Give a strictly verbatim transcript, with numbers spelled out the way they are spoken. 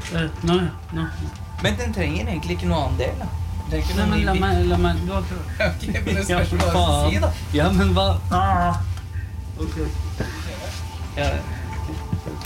Uh, nå, nå. Men den trenger egentlig ikke noe annen del, da. Den trenger ikke Nei, noe men ny la bit. meg, la meg, du har ikke... Ok, men det Ja, spørs hva du faen. si, da. Ja, men hva? Ah. Ok. Ja,